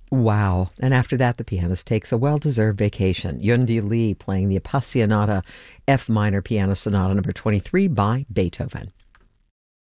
Wow. And after that, the pianist takes a well-deserved vacation. Yundi Lee playing the Appassionata F minor Piano Sonata number 23 by Beethoven.